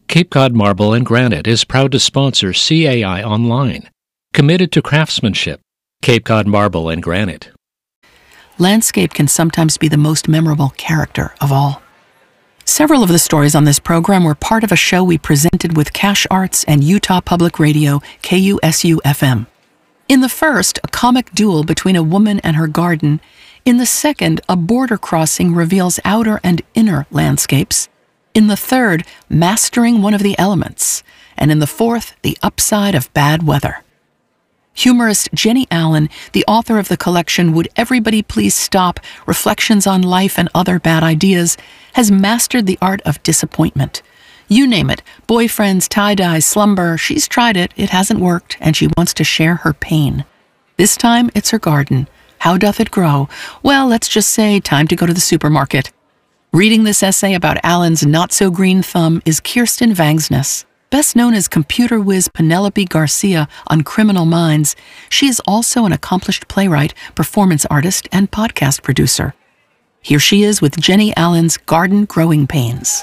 Cape Cod Marble and Granite is proud to sponsor CAI Online. Committed to craftsmanship. Cape Cod Marble and Granite. Landscape can sometimes be the most memorable character of all. Several of the stories on this program were part of a show we presented with Cash Arts and Utah Public Radio, KUSU-FM. In the first, a comic duel between a woman and her garden. In the second, a border crossing reveals outer and inner landscapes. In the third, mastering one of the elements. And in the fourth, the upside of bad weather. Humorist Jenny Allen, the author of the collection Would Everybody Please Stop? Reflections on Life and Other Bad Ideas, has mastered the art of disappointment. You name it, boyfriends, tie-dye, slumber, she's tried it, it hasn't worked, and she wants to share her pain. This time, it's her garden. How doth it grow? Well, let's just say, time to go to the supermarket. Reading this essay about Allen's not-so-green thumb is Kirsten Vangsness. Best known as computer whiz Penelope Garcia on Criminal Minds, she is also an accomplished playwright, performance artist, and podcast producer. Here she is with Jenny Allen's Garden Growing Pains.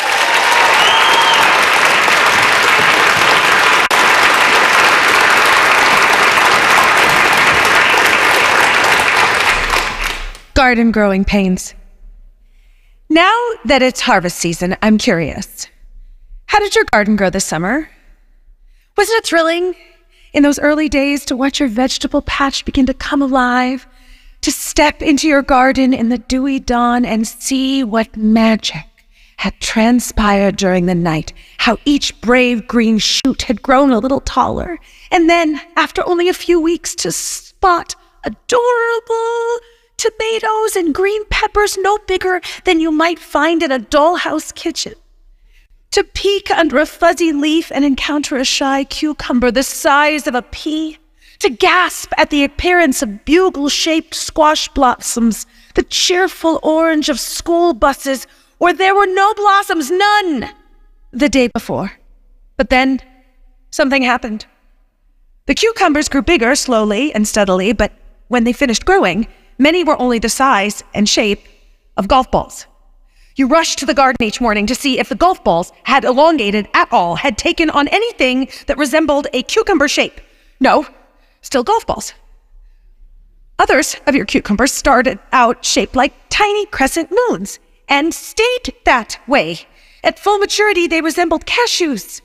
Garden Growing Pains. Now that it's harvest season, I'm curious. How did your garden grow this summer? Wasn't it thrilling in those early days to watch your vegetable patch begin to come alive, to step into your garden in the dewy dawn and see what magic had transpired during the night, how each brave green shoot had grown a little taller, and then, after only a few weeks, to spot adorable tomatoes and green peppers no bigger than you might find in a dollhouse kitchen. To peek under a fuzzy leaf and encounter a shy cucumber the size of a pea. To gasp at the appearance of bugle-shaped squash blossoms, the cheerful orange of school buses, where there were no blossoms, none, the day before. But then, something happened. The cucumbers grew bigger slowly and steadily, but when they finished growing, many were only the size and shape of golf balls. You rushed to the garden each morning to see if the golf balls had elongated at all, had taken on anything that resembled a cucumber shape. No, still golf balls. Others of your cucumbers started out shaped like tiny crescent moons and stayed that way. At full maturity, they resembled cashews.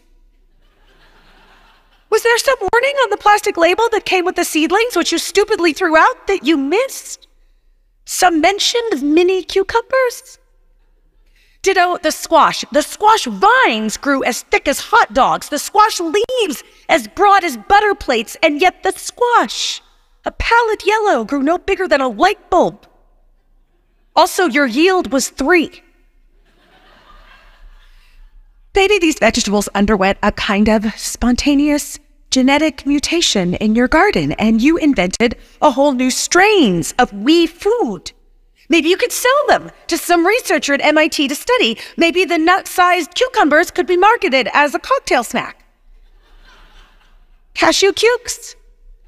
Was there some warning on the plastic label that came with the seedlings, which you stupidly threw out, that you missed? Some mention of mini cucumbers? Ditto the squash. The squash vines grew as thick as hot dogs, the squash leaves as broad as butter plates, and yet the squash, a pallid yellow, grew no bigger than a light bulb. Also, your yield was 3. Maybe these vegetables underwent a kind of spontaneous genetic mutation in your garden, and you invented a whole new strains of wee food. Maybe you could sell them to some researcher at MIT to study. Maybe the nut-sized cucumbers could be marketed as a cocktail snack. Cashew cukes.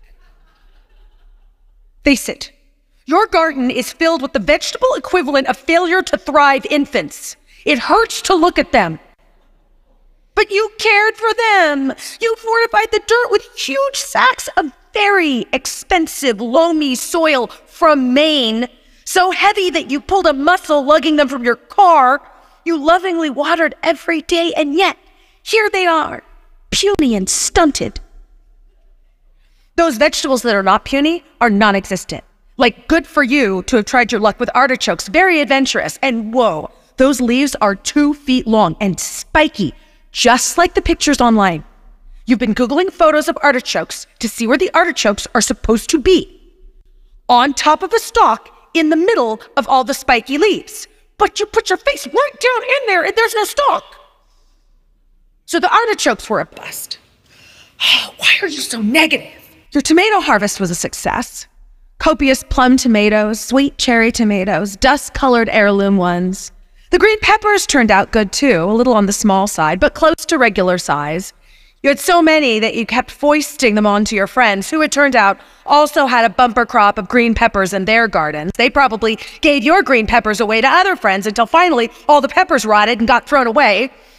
Face it, your garden is filled with the vegetable equivalent of failure to thrive infants. It hurts to look at them. But you cared for them. You fortified the dirt with huge sacks of very expensive, loamy soil from Maine, so heavy that you pulled a muscle lugging them from your car. You lovingly watered every day, and yet, here they are, puny and stunted. Those vegetables that are not puny are non-existent. Like, good for you to have tried your luck with artichokes, very adventurous, and whoa, those leaves are 2 feet long and spiky, just like the pictures online. You've been Googling photos of artichokes to see where the artichokes are supposed to be. On top of a stalk, in the middle of all the spiky leaves. But you put your face right down in there and there's no stalk. So the artichokes were a bust. Oh, why are you so negative? Your tomato harvest was a success. Copious plum tomatoes, sweet cherry tomatoes, dust-colored heirloom ones. The green peppers turned out good too, a little on the small side, but close to regular size. You had so many that you kept foisting them onto your friends, who it turned out also had a bumper crop of green peppers in their gardens. They probably gave your green peppers away to other friends until finally all the peppers rotted and got thrown away.